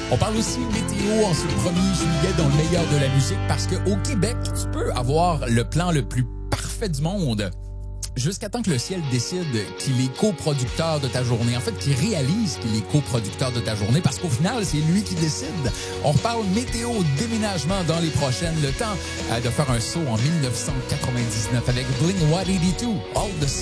On parle aussi météo en ce 1er juillet dans le meilleur de la musique parce qu'au Québec, tu peux avoir le plan le plus parfait du monde jusqu'à temps que le ciel décide qu'il est coproducteur de ta journée. En fait, qu'il réalise qu'il est coproducteur de ta journée parce qu'au final, c'est lui qui décide. On reparle météo, déménagement dans les prochaines. Le temps de faire un saut en 1999 avec Blink-182, All the